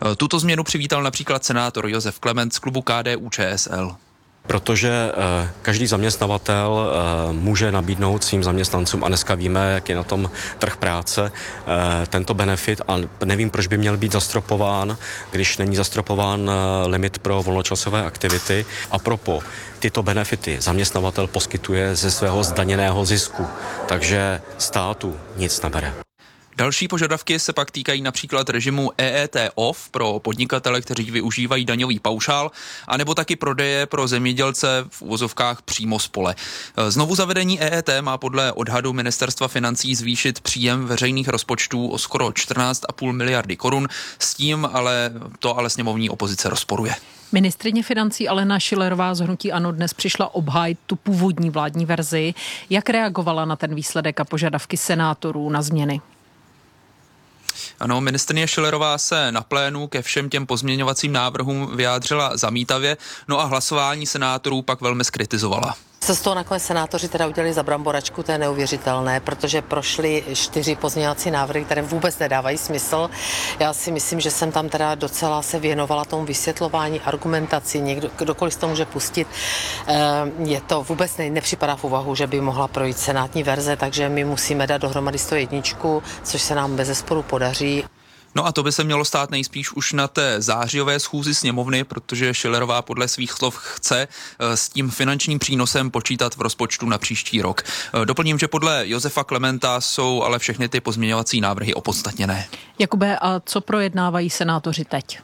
Tuto změnu přivítal například senátor Josef Klement z klubu KDU-ČSL. Protože každý zaměstnavatel může nabídnout svým zaměstnancům, a dneska víme, jak je na tom trh práce, tento benefit, a nevím, proč by měl být zastropován, když není zastropován limit pro volnočasové aktivity. A propos, tyto benefity zaměstnavatel poskytuje ze svého zdaněného zisku, takže státu nic nebere. Další požadavky se pak týkají například režimu EET off pro podnikatele, kteří využívají daňový paušál, anebo taky prodeje pro zemědělce v uvozovkách přímo z pole. Znovu zavedení EET má podle odhadu Ministerstva financí zvýšit příjem veřejných rozpočtů o skoro 14,5 miliardy korun. S tím ale sněmovní opozice rozporuje. Ministryně financí Alena Schillerová z hnutí ANO dnes přišla obhájit tu původní vládní verzi. Jak reagovala na ten výsledek a požadavky senátorů na změny? Ano, ministryně Schillerová se na plénu ke všem těm pozměňovacím návrhům vyjádřila zamítavě, no a hlasování senátorů pak velmi zkritizovala. Co z toho nakonec senátoři teda udělali za bramboračku, to je neuvěřitelné, protože prošly 4 pozměňovací návrhy, které vůbec nedávají smysl. Já si myslím, že jsem tam teda docela se věnovala tomu vysvětlování, argumentaci, kdokoliv to může pustit. Je to vůbec nepřipadá v úvahu, že by mohla projít senátní verze, takže my musíme dát dohromady 101, což se nám bezesporu podaří. No a to by se mělo stát nejspíš už na té zářijové schůzi sněmovny, protože Schillerová podle svých slov chce s tím finančním přínosem počítat v rozpočtu na příští rok. Doplním, že podle Josefa Klementa jsou ale všechny ty pozměňovací návrhy opodstatněné. Jakube, a co projednávají senátoři teď?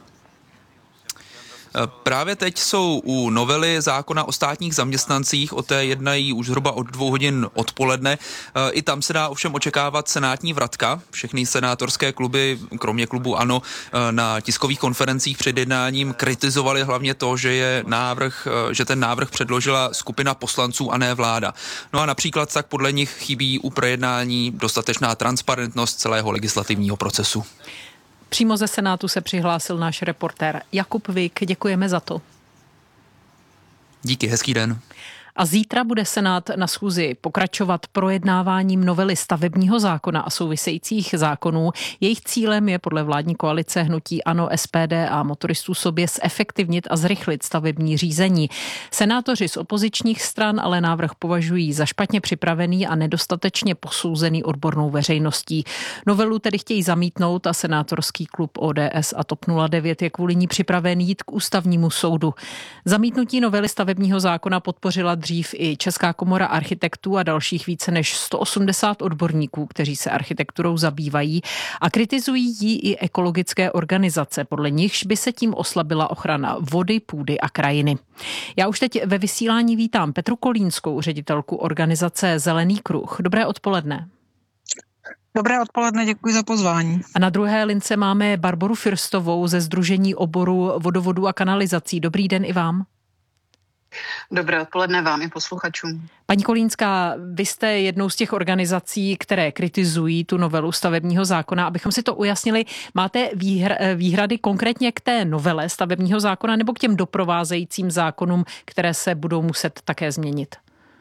Právě teď jsou u novely zákona o státních zaměstnancích, o té jednají už zhruba od 2 hodin odpoledne. I tam se dá ovšem očekávat senátní vratka. Všechny senátorské kluby, kromě klubu ANO, na tiskových konferencích před jednáním kritizovali hlavně to, že ten návrh předložila skupina poslanců a ne vláda. No a například tak podle nich chybí u projednání dostatečná transparentnost celého legislativního procesu. Přímo ze Senátu se přihlásil náš reportér Jakub Vik. Děkujeme za to. Díky, hezký den. A zítra bude Senát na schůzi pokračovat projednáváním novely stavebního zákona a souvisejících zákonů. Jejich cílem je podle vládní koalice hnutí ANO, SPD a motoristů sobě zefektivnit a zrychlit stavební řízení. Senátoři z opozičních stran ale návrh považují za špatně připravený a nedostatečně posouzený odbornou veřejností. Novelu tedy chtějí zamítnout a senátorský klub ODS a TOP 09 je kvůli ní připraven jít k ústavnímu soudu. Zamítnutí novely stavebního zákona podpořila dřív i Česká komora architektů a dalších více než 180 odborníků, kteří se architekturou zabývají, a kritizují ji i ekologické organizace, podle nichž by se tím oslabila ochrana vody, půdy a krajiny. Já už teď ve vysílání vítám Petru Kolínskou, ředitelku organizace Zelený kruh. Dobré odpoledne. Dobré odpoledne, děkuji za pozvání. A na druhé lince máme Barboru Firstovou ze Sdružení oboru vodovodů a kanalizací. Dobrý den i vám. Dobré odpoledne vám i posluchačům. Paní Kolínská, vy jste jednou z těch organizací, které kritizují tu novelu stavebního zákona. Abychom si to ujasnili, máte výhrady konkrétně k té novele stavebního zákona nebo k těm doprovázejícím zákonům, které se budou muset také změnit?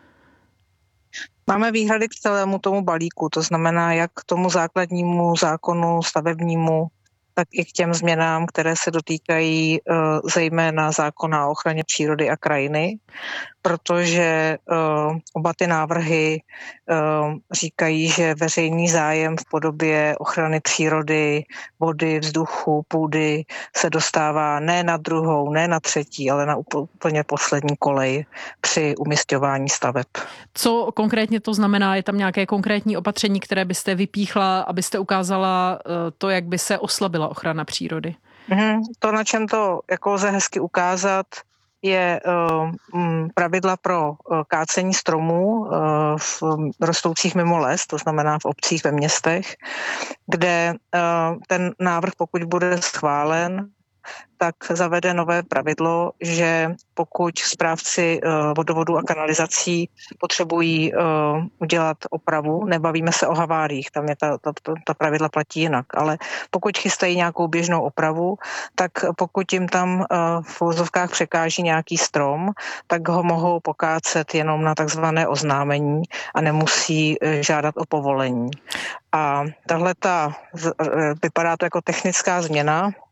Máme výhrady k celému tomu balíku, to znamená jak k tomu základnímu zákonu stavebnímu, tak i k těm změnám, které se dotýkají zejména zákona o ochraně přírody a krajiny, protože oba ty návrhy říkají, že veřejný zájem v podobě ochrany přírody, vody, vzduchu, půdy se dostává ne na druhou, ne na třetí, ale na úplně poslední kolej při umisťování staveb. Co konkrétně to znamená? Je tam nějaké konkrétní opatření, které byste vypíchla, abyste ukázala to, jak by se oslabila ochrana přírody? To, na čem to jako lze hezky ukázat, je pravidla pro kácení stromů rostoucích mimo les, to znamená v obcích, ve městech, kde ten návrh, pokud bude schválen, tak zavede nové pravidlo, že pokud správci vodovodů a kanalizací potřebují udělat opravu, nebavíme se o haváriích, tam je ta pravidla platí jinak, ale pokud chystají nějakou běžnou opravu, tak pokud jim tam v vozovkách překáží nějaký strom, tak ho mohou pokácet jenom na takzvané oznámení a nemusí žádat o povolení. A tahleta, vypadá to jako technická změna,